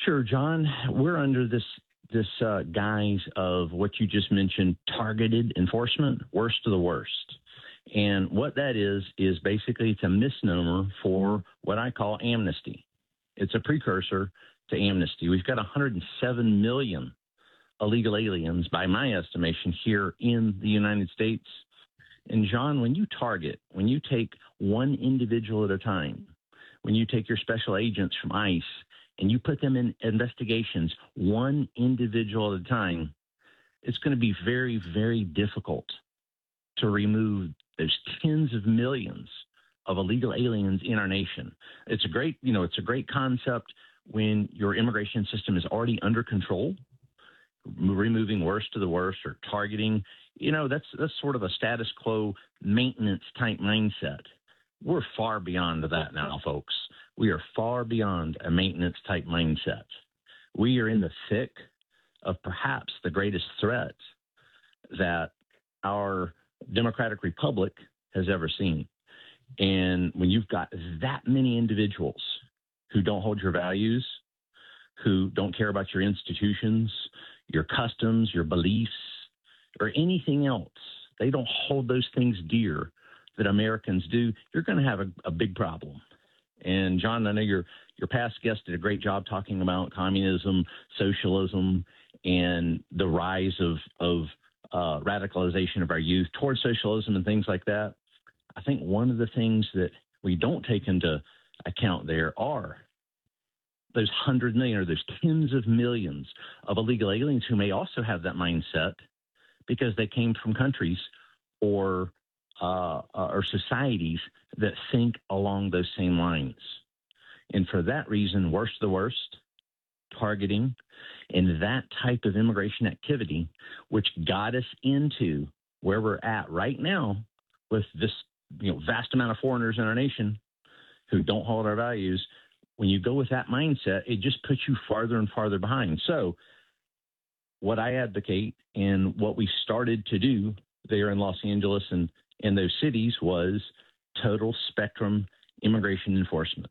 Sure, John. We're under this guise of what you just mentioned, targeted enforcement, worst of the worst. And what that is basically it's a misnomer for what I call amnesty. It's a precursor to amnesty. We've got 107 million illegal aliens, by my estimation, here in the United States. And John, when you take one individual at a time, when you take your special agents from ICE and you put them in investigations, one individual at a time, it's going to be very, very difficult to remove those tens of millions of illegal aliens in our nation. It's a great concept when your immigration system is already under control, removing worst to the worst or targeting. That's sort of a status quo maintenance type mindset. We're far beyond that now, folks. We are far beyond a maintenance type mindset. We are in the thick of perhaps the greatest threat that our democratic republic has ever seen. And when you've got that many individuals who don't hold your values, who don't care about your institutions, your customs, your beliefs, or anything else, they don't hold those things dear that Americans do, you're going to have a big problem. And John, I know your past guest did a great job talking about communism, socialism, and the rise of radicalization of our youth towards socialism and things like that. I think one of the things that we don't take into account there are those 100 million or those tens of millions of illegal aliens who may also have that mindset because they came from countries or societies that think along those same lines. And for that reason, worst of the worst, targeting, and that type of immigration activity, which got us into where we're at right now with this vast amount of foreigners in our nation who don't hold our values. When you go with that mindset, it just puts you farther and farther behind. So what I advocate and what we started to do there in Los Angeles and in those cities was total spectrum immigration enforcement.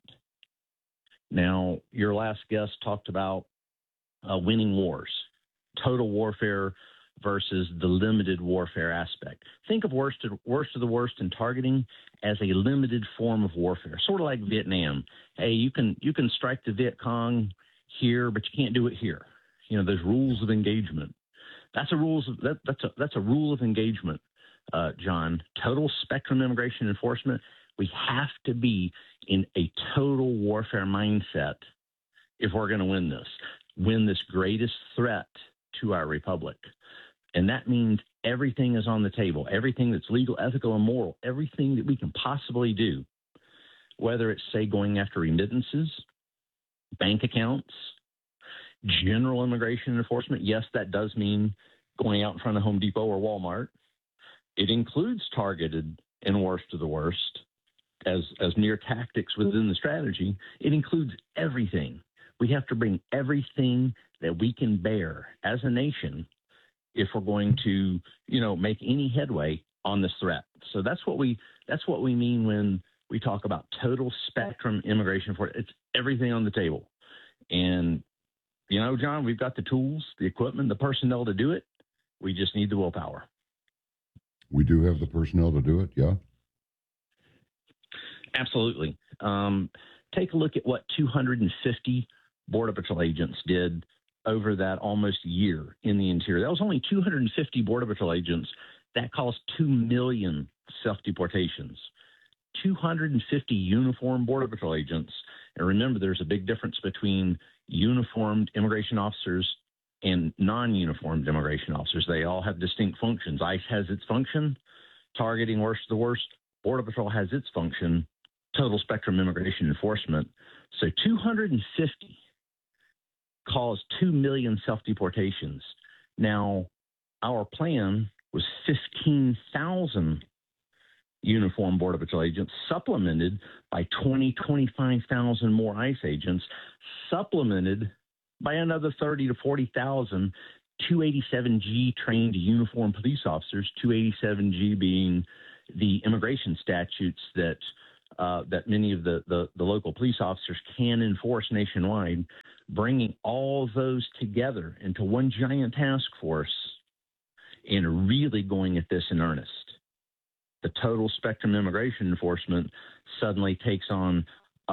Now, your last guest talked about winning wars, total warfare versus the limited warfare aspect. Think of worst of the worst and targeting as a limited form of warfare, sort of like Vietnam. Hey, you can strike the Viet Cong here, but you can't do it here. Those rules of engagement. That's a rule of engagement, John. Total spectrum immigration enforcement. We have to be in a total warfare mindset if we're going to win this greatest threat to our republic. And that means everything is on the table, everything that's legal, ethical, and moral, everything that we can possibly do, whether it's, say, going after remittances, bank accounts, general immigration enforcement. Yes, that does mean going out in front of Home Depot or Walmart. It includes targeted and worst of the worst as mere tactics within the strategy. It includes everything. We have to bring everything that we can bear as a nation if we're going to, make any headway on this threat. So that's what we mean when we talk about total spectrum immigration. It's everything on the table. And, John, we've got the tools, the equipment, the personnel to do it. We just need the willpower. We do have the personnel to do it, yeah? Absolutely. Take a look at what 250 Border Patrol agents did over that almost year in the interior. That was only 250 Border Patrol agents. That caused 2 million self-deportations. 250 uniformed Border Patrol agents. And remember, there's a big difference between uniformed immigration officers and non-uniformed immigration officers. They all have distinct functions. ICE has its function, targeting worst of the worst. Border Patrol has its function, total spectrum immigration enforcement. So 250 caused 2 million self-deportations. Now, our plan was 15,000 uniformed Border Patrol agents, supplemented by 25,000 more ICE agents, supplemented by another 30 to 40,000 287G trained uniformed police officers, 287G being the immigration statutes that many of the local police officers can enforce nationwide. bringing all those together into one giant task force and really going at this in earnest. The total spectrum immigration enforcement suddenly takes on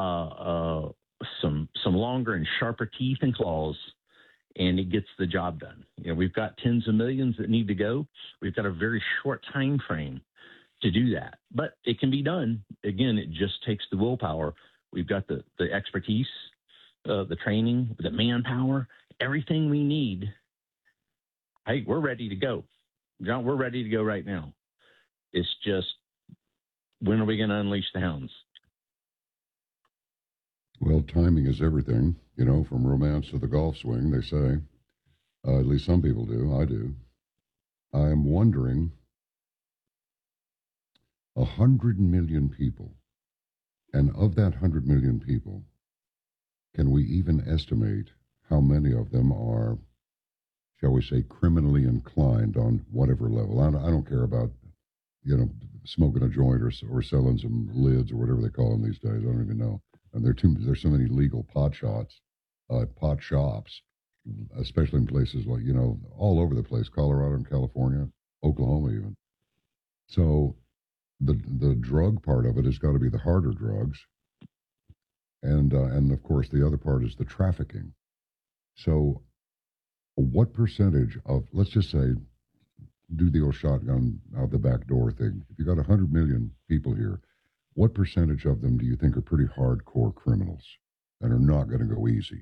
some longer and sharper teeth and claws, and it gets the job done. We've got tens of millions that need to go. We've got a very short time frame to do that, but it can be done. Again, it just takes the willpower. We've got the expertise, the training, the manpower, everything we need. Hey, we're ready to go. John, we're ready to go right now. It's just, when are we going to unleash the hounds? Well, timing is everything, from romance to the golf swing, they say. At least some people do. I do. I'm wondering, 100 million people, and of that 100 million people, can we even estimate how many of them are, shall we say, criminally inclined on whatever level? I don't care about, smoking a joint or selling some lids or whatever they call them these days. I don't even know. And there's so many legal pot shops, especially in places like, all over the place, Colorado and California, Oklahoma even. So the drug part of it has got to be the harder drugs. And of course, the other part is the trafficking. So what percentage of, let's just say, do the old shotgun out the back door thing. If you got 100 million people here, what percentage of them do you think are pretty hardcore criminals and are not going to go easy?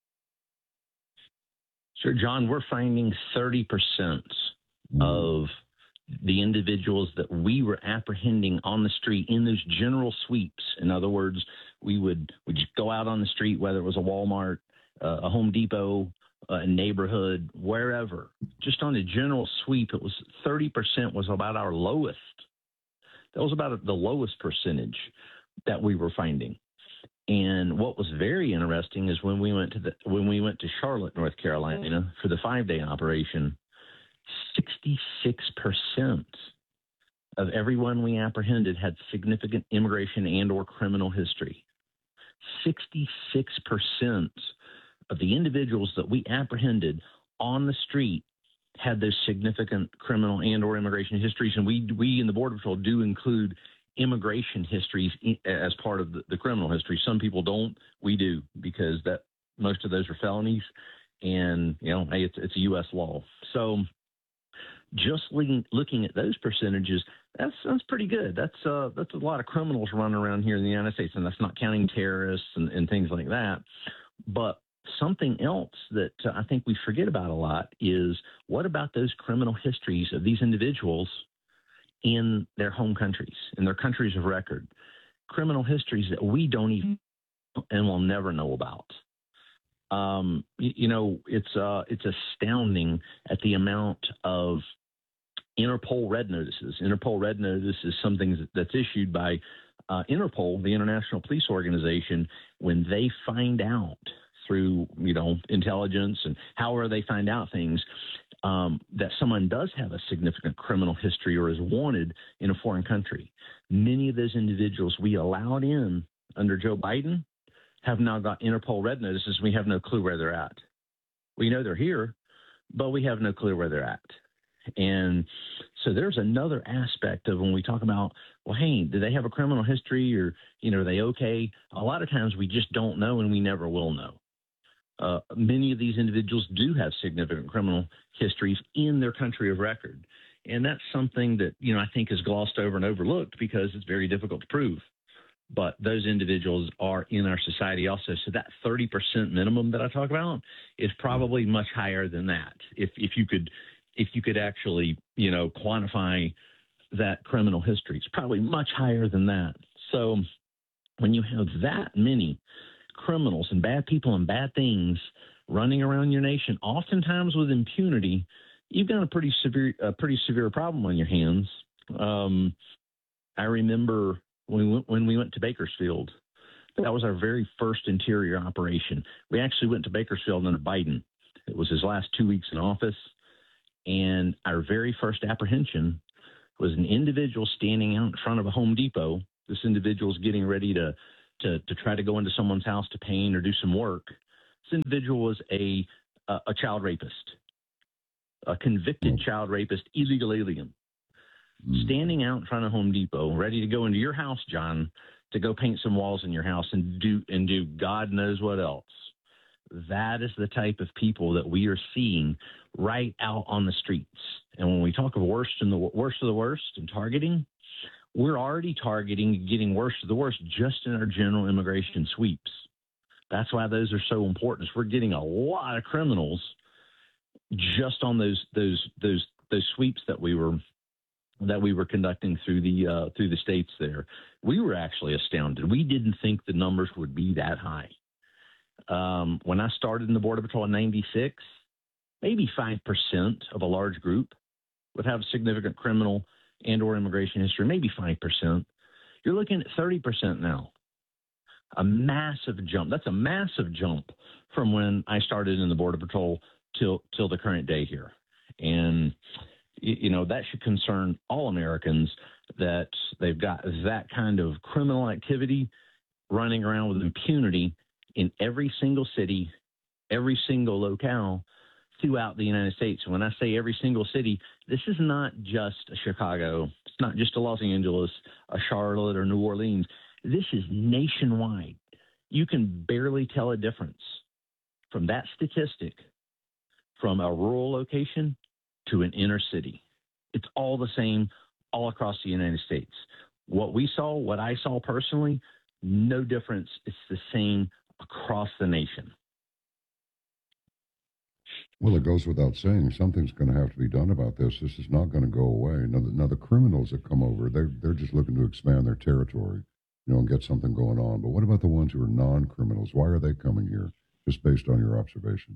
Sure, John, we're finding 30% of the individuals that we were apprehending on the street in those general sweeps. In other words, we'd just go out on the street, whether it was a Walmart, a Home Depot, a neighborhood, wherever, just on a general sweep, it was 30% was about our lowest. That was about the lowest percentage that we were finding. And what was very interesting is when we went to Charlotte, North Carolina for the 5-day operation, 66% of everyone we apprehended had significant immigration and or criminal history. 66% of the individuals that we apprehended on the street had those significant criminal and or immigration histories. And we in the Border Patrol do include immigration histories as part of the criminal history. Some people don't. We do, because most of those are felonies. And, hey, it's a U.S. law. So just looking at those percentages, that's pretty good. That's a lot of criminals running around here in the United States, and that's not counting terrorists and things like that. But something else that I think we forget about a lot is, what about those criminal histories of these individuals in their home countries, in their countries of record? Criminal histories that we don't even and will never know about. It's astounding at the amount of Interpol red notices. Interpol red notice is something that's issued by Interpol, the International Police Organization, when they find out through, intelligence and however they find out things, that someone does have a significant criminal history or is wanted in a foreign country. Many of those individuals we allowed in under Joe Biden have now got Interpol red notices. We have no clue where they're at. We know they're here, but we have no clue where they're at. And so there's another aspect of when we talk about, well, hey, do they have a criminal history, or, are they okay? A lot of times we just don't know, and we never will know. Many of these individuals do have significant criminal histories in their country of record. And that's something that, I think is glossed over and overlooked because it's very difficult to prove. But those individuals are in our society also. So that 30% minimum that I talk about is probably much higher than that. If you could actually, quantify that criminal history, it's probably much higher than that. So when you have that many criminals and bad people and bad things running around your nation, oftentimes with impunity, you've got a pretty severe problem on your hands. I remember when we went to Bakersfield, that was our very first interior operation. We actually went to Bakersfield under Biden. It was his last 2 weeks in office. And our very first apprehension was an individual standing out in front of a Home Depot. This individual is getting ready to try to go into someone's house to paint or do some work. This individual was a child rapist, a convicted child rapist, illegal alien, standing out in front of Home Depot, ready to go into your house, John, to go paint some walls in your house and do God knows what else. That is the type of people that we are seeing right out on the streets. And when we talk of worst of the worst and targeting, we're already targeting getting worse of the worst just in our general immigration sweeps. That's why those are so important. We're getting a lot of criminals just on those sweeps that we were conducting through the states there. We were actually astounded. We didn't think the numbers would be that high. When I started in the Border Patrol in 96, maybe 5% of a large group would have significant criminal and or immigration history, maybe 5%. You're looking at 30% now. A massive jump. That's a massive jump from when I started in the Border Patrol till the current day here. And, that should concern all Americans that they've got that kind of criminal activity running around with impunity in every single city, every single locale throughout the United States. When I say every single city, this is not just a Chicago. It's not just a Los Angeles, a Charlotte, or New Orleans. This is nationwide. You can barely tell a difference from that statistic from a rural location to an inner city. It's all the same all across the United States. What I saw personally, no difference. It's the same across the nation. Well, it goes without saying, something's going to have to be done about this. This is not going to go away. Now the criminals that come over, they're just looking to expand their territory, and get something going on. But what about the ones who are non-criminals? Why are they coming here, just based on your observations?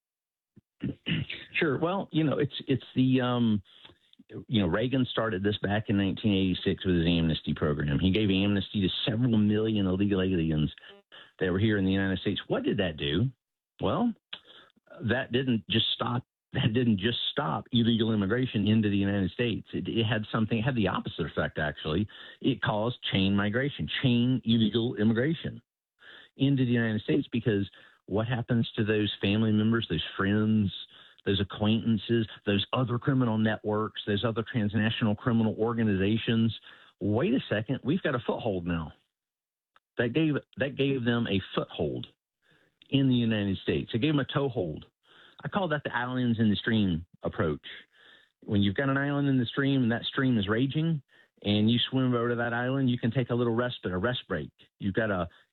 Sure. Well, it's the Reagan started this back in 1986 with his amnesty program. He gave amnesty to several million illegal aliens that were here in the United States. What did that do? Well, that didn't just stop illegal immigration into the United States. It had the opposite effect, actually. It caused chain illegal immigration into the United States, because what happens to those family members, those friends, those acquaintances, those other criminal networks, those other transnational criminal organizations? Wait a second, we've got a foothold now. That gave them a foothold in the United States. It gave them a toehold. I call that the islands in the stream approach. When you've got an island in the stream and that stream is raging and you swim over to that island, you can take a little respite, a rest break. You've got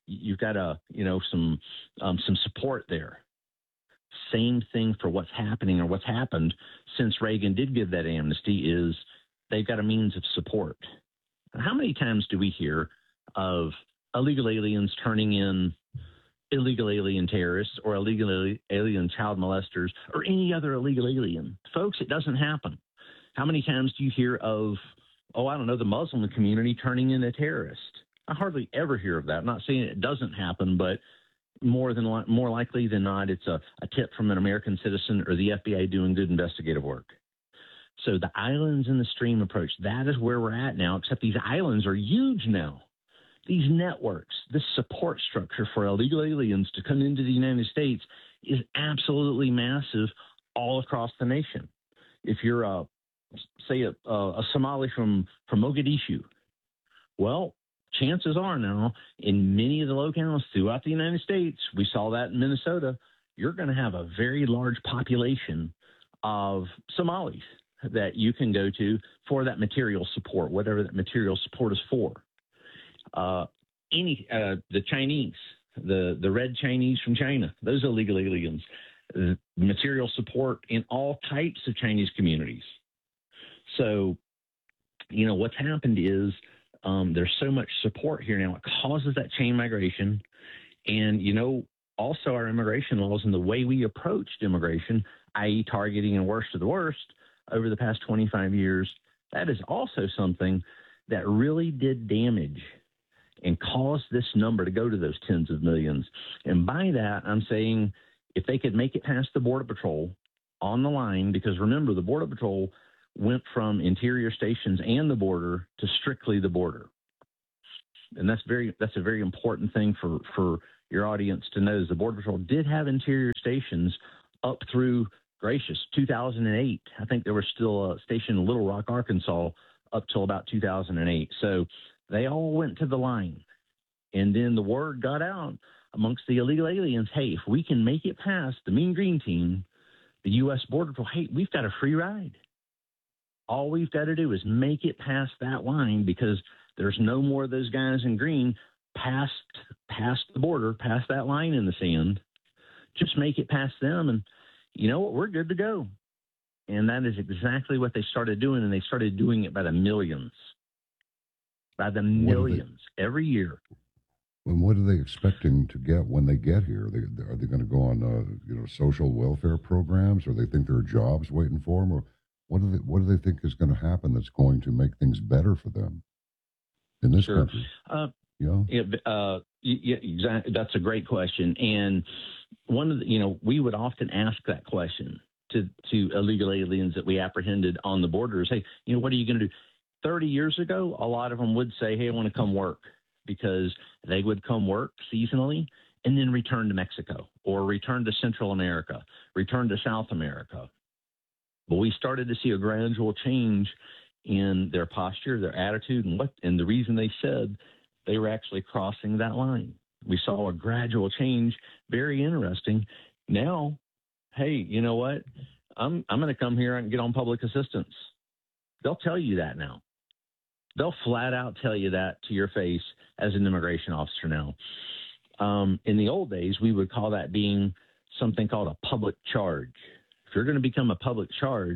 some support there. Same thing for what's happening or what's happened since Reagan did give that amnesty is they've got a means of support. How many times do we hear of illegal aliens turning in illegal alien terrorists or illegal alien child molesters or any other illegal alien? Folks, it doesn't happen. How many times do you hear of, the Muslim community turning in a terrorist? I hardly ever hear of that. I'm not saying it doesn't happen, but more likely than not, it's a tip from an American citizen or the FBI doing good investigative work. So the islands in the stream approach, that is where we're at now, except these islands are huge now. These networks, this support structure for illegal aliens to come into the United States is absolutely massive all across the nation. If you're, a Somali from Mogadishu, well, chances are now in many of the locales throughout the United States, we saw that in Minnesota, you're going to have a very large population of Somalis that you can go to for that material support, whatever that material support is for. The Chinese, the red Chinese from China, those illegal aliens, material support in all types of Chinese communities. So, what's happened is there's so much support here now. It causes that chain migration. And, also our immigration laws and the way we approached immigration, i.e. targeting and worst of the worst over the past 25 years, that is also something that really did damage and caused this number to go to those tens of millions. And by that, I'm saying if they could make it past the Border Patrol on the line, because remember, the Border Patrol went from interior stations and the border to strictly the border. And that's a very important thing for your audience to know is the Border Patrol did have interior stations up through, gracious, 2008. I think there was still a station in Little Rock, Arkansas, up till about 2008. So they all went to the line. And then the word got out amongst the illegal aliens, hey, if we can make it past the Mean Green Team, the U.S. Border Patrol, hey, we've got a free ride. All we've got to do is make it past that line, because there's no more of those guys in green past the border, past that line in the sand. Just make it past them, and you know what? We're good to go. And that is exactly what they started doing, and they started doing it by the millions. By the millions every year. And what are they expecting to get when they get here? Are they going to go on, social welfare programs, or they think there are jobs waiting for them, or what do they think is going to happen that's going to make things better for them in this country? Exactly. That's a great question, and one of the, we would often ask that question to illegal aliens that we apprehended on the borders. Hey, what are you going to do? 30 years ago, a lot of them would say, hey, I want to come work, because they would come work seasonally and then return to Mexico or return to Central America, return to South America. But we started to see a gradual change in their posture, their attitude, and the reason they said they were actually crossing that line. We saw a gradual change, very interesting. Now, hey, you know what? I'm going to come here and get on public assistance. They'll tell you that now. They'll flat out tell you that to your face as an immigration officer now. In the old days, we would call that being something called a public charge. If you're going to become a public charge,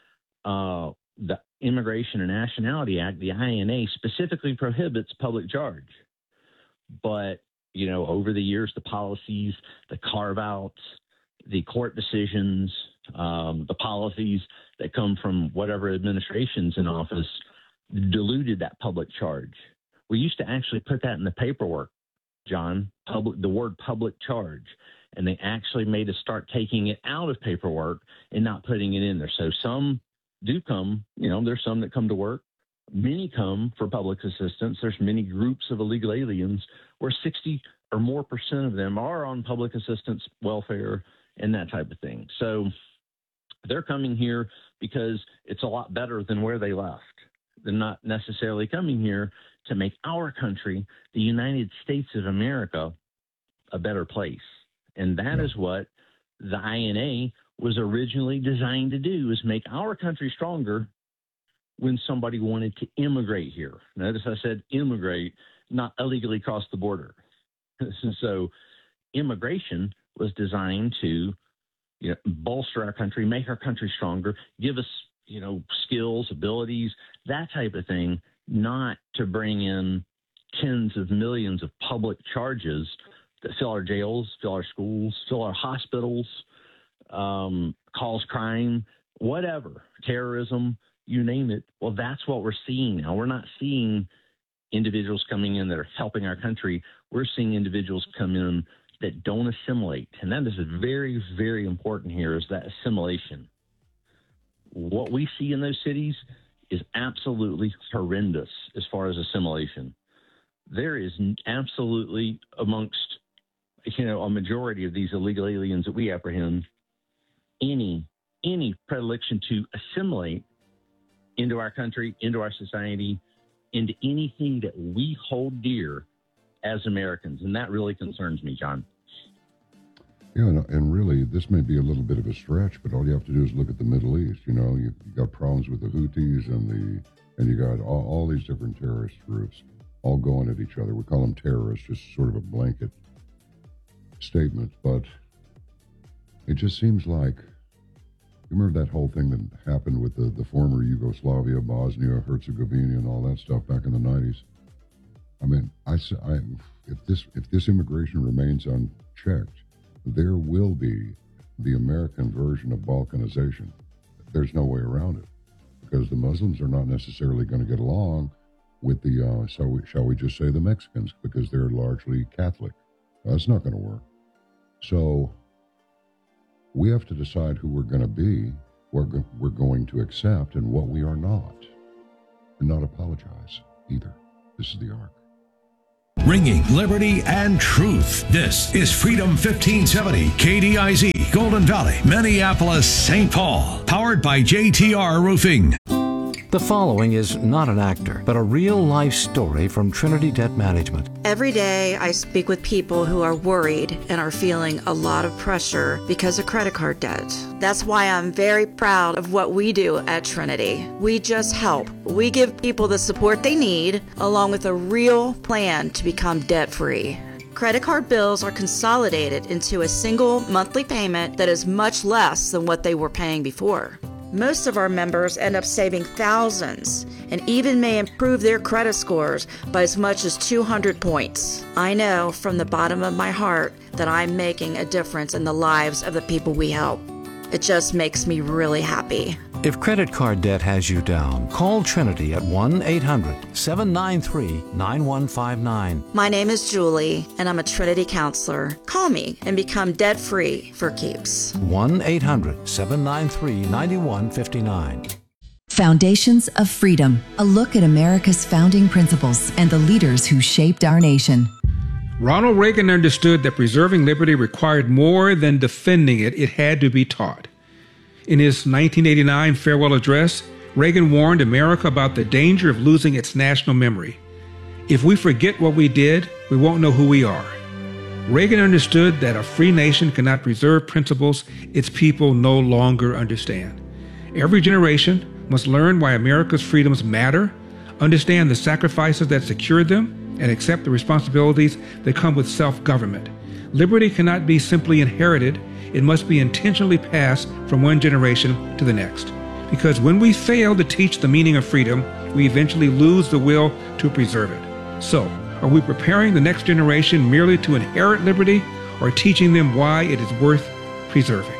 the Immigration and Nationality Act, the INA, specifically prohibits public charge. But, over the years, the policies, the carve-outs, the court decisions, the policies that come from whatever administration's in office diluted that public charge. We used to actually put that in the paperwork, John, the word public charge, and they actually made us start taking it out of paperwork and not putting it in there. So some do come, there's some that come to work. Many come for public assistance. There's many groups of illegal aliens where 60 or more % of them are on public assistance, welfare, and that type of thing. So they're coming here because it's a lot better than where they left. They're not necessarily coming here to make our country, the United States of America, a better place. And that is what the INA was originally designed to do, is make our country stronger when somebody wanted to immigrate here. Notice I said immigrate, not illegally cross the border. So immigration was designed to bolster our country, make our country stronger, give us skills, abilities, that type of thing, not to bring in tens of millions of public charges that fill our jails, fill our schools, fill our hospitals, cause crime, whatever, terrorism, you name it. Well, that's what we're seeing now. We're not seeing individuals coming in that are helping our country. We're seeing individuals come in that don't assimilate. And that is very, very important here, is that assimilation. What we see in those cities is absolutely horrendous as far as assimilation. There is absolutely, amongst a majority of these illegal aliens that we apprehend, any predilection to assimilate into our country, into our society, into anything that we hold dear as Americans. And that really concerns me, John. Yeah, and really, this may be a little bit of a stretch, but all you have to do is look at the Middle East. You got problems with the Houthis and you got all these different terrorist groups all going at each other. We call them terrorists, just sort of a blanket statement. But it just seems like, you remember that whole thing that happened with the former Yugoslavia, Bosnia, Herzegovina, and all that stuff back in the 90s? I mean, if this immigration remains unchecked, there will be the American version of Balkanization. There's no way around it, because the Muslims are not necessarily going to get along with shall we just say the Mexicans, because they're largely Catholic. That's not going to work. So we have to decide who we're going to be, what we're going to accept, and what we are not. And not apologize either. This is the Ark. Ringing liberty and truth. This is Freedom 1570, KDIZ, Golden Valley, Minneapolis, St. Paul. Powered by JTR Roofing. The following is not an actor, but a real-life story from Trinity Debt Management. Every day, I speak with people who are worried and are feeling a lot of pressure because of credit card debt. That's why I'm very proud of what we do at Trinity. We just help. We give people the support they need, along with a real plan to become debt-free. Credit card bills are consolidated into a single monthly payment that is much less than what they were paying before. Most of our members end up saving thousands and even may improve their credit scores by as much as 200 points. I know from the bottom of my heart that I'm making a difference in the lives of the people we help. It just makes me really happy. If credit card debt has you down, call Trinity at 1-800-793-9159. My name is Julie, and I'm a Trinity counselor. Call me and become debt-free for keeps. 1-800-793-9159. Foundations of Freedom, a look at America's founding principles and the leaders who shaped our nation. Ronald Reagan understood that preserving liberty required more than defending it. It had to be taught. In his 1989 farewell address, Reagan warned America about the danger of losing its national memory. If we forget what we did, we won't know who we are. Reagan understood that a free nation cannot preserve principles its people no longer understand. Every generation must learn why America's freedoms matter, understand the sacrifices that secured them, and accept the responsibilities that come with self-government. Liberty cannot be simply inherited. It must be intentionally passed from one generation to the next. Because when we fail to teach the meaning of freedom, we eventually lose the will to preserve it. So, are we preparing the next generation merely to inherit liberty, or teaching them why it is worth preserving?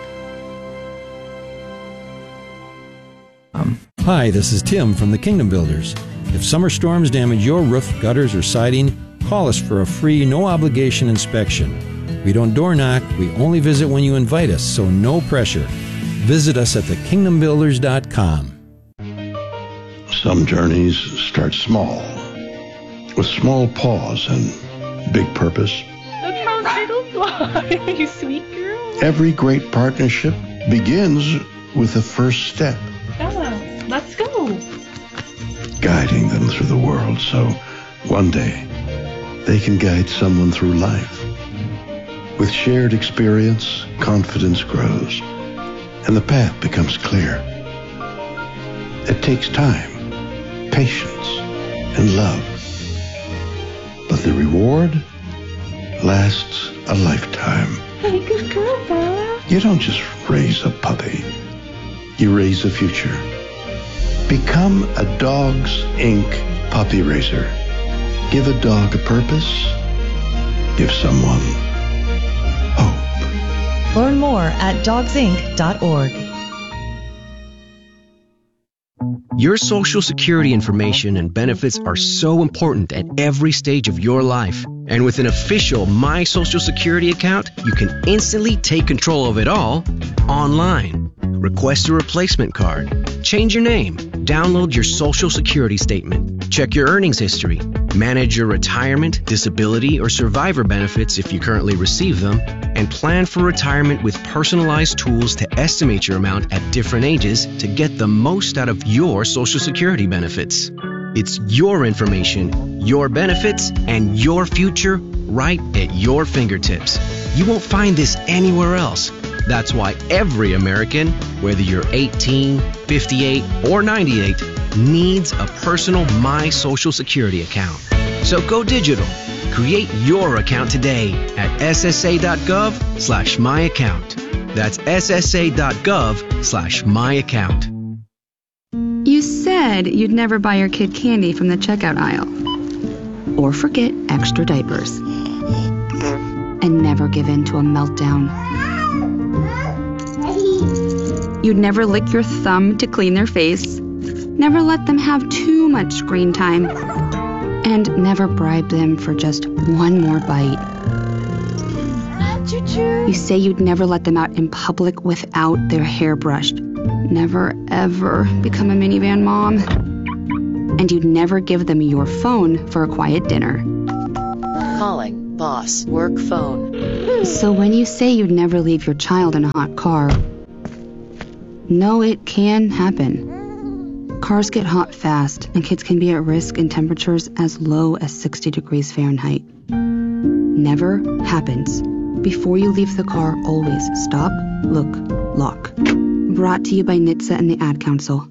Hi, this is Tim from the Kingdom Builders. If summer storms damage your roof, gutters, or siding, call us for a free, no-obligation inspection. We don't door knock, we only visit when you invite us, so no pressure. Visit us at thekingdombuilders.com. Some journeys start small, with small pause and big purpose. Look how little fly, you sweet girl. Every great partnership begins with the first step. Bella, let's go. Guiding them through the world so one day they can guide someone through life. With shared experience, confidence grows, and the path becomes clear. It takes time, patience, and love. But the reward lasts a lifetime. Hey, good girl, Bella. You don't just raise a puppy. You raise a future. Become a Dogs Inc. puppy raiser. Give a dog a purpose. Give someone hope. Learn more at dogsinc.org. Your Social Security information and benefits are so important at every stage of your life. And with an official My Social Security account, you can instantly take control of it all online. Request a replacement card, change your name, download your Social Security statement, check your earnings history, manage your retirement, disability, or survivor benefits if you currently receive them, and plan for retirement with personalized tools to estimate your amount at different ages to get the most out of your Social Security benefits. It's your information, your benefits, and your future right at your fingertips. You won't find this anywhere else. That's why every American, whether you're 18, 58, or 98, needs a personal My Social Security account. So go digital. Create your account today at ssa.gov/myaccount. That's ssa.gov/myaccount. You said you'd never buy your kid candy from the checkout aisle. Or forget extra diapers. And never give in to a meltdown. You'd never lick your thumb to clean their face. Never let them have too much screen time. And never bribe them for just one more bite. You say you'd never let them out in public without their hair brushed. Never, ever become a minivan mom. And you'd never give them your phone for a quiet dinner. Calling boss work phone. So when you say you'd never leave your child in a hot car, no, it can happen. Cars get hot fast, and kids can be at risk in temperatures as low as 60 degrees Fahrenheit. Never happens. Before you leave the car, always stop, look, lock. Brought to you by NHTSA and the Ad Council.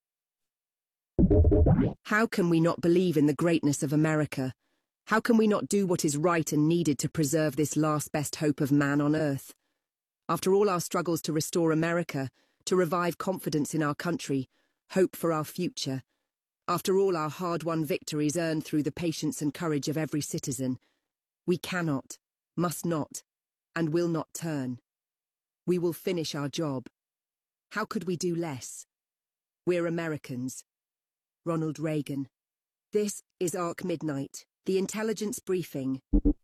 How can we not believe in the greatness of America? How can we not do what is right and needed to preserve this last best hope of man on earth? After all our struggles to restore America, to revive confidence in our country, hope for our future, after all our hard-won victories earned through the patience and courage of every citizen, we cannot, must not, and will not turn. We will finish our job. How could we do less? We're Americans. Ronald Reagan. This is ARC Midnight, the intelligence briefing.